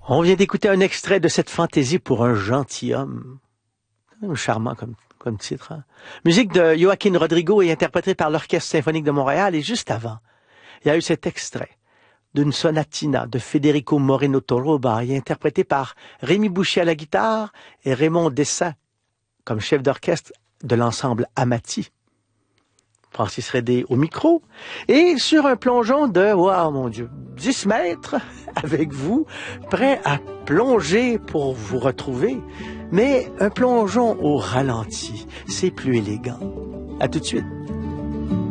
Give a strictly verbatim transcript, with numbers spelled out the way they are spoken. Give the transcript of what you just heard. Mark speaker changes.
Speaker 1: On vient d'écouter un extrait de cette fantaisie pour un gentilhomme. Charmant comme, comme titre. Hein? Musique de Joaquin Rodrigo et interprétée par l'Orchestre symphonique de Montréal. Et juste avant, il y a eu cet extrait d'une sonatina de Federico Moreno Toroba et interprétée par Rémi Boucher à la guitare et Raymond Dessin comme chef d'orchestre de l'ensemble Amati. Francis Redé au micro, et sur un plongeon de, wow, mon Dieu, dix mètres avec vous, prêt à plonger pour vous retrouver, mais un plongeon au ralenti, c'est plus élégant. À tout de suite.